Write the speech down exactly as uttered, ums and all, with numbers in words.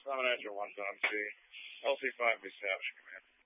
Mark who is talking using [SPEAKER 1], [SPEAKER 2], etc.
[SPEAKER 1] Common Answer one Tom C. L C five established, command.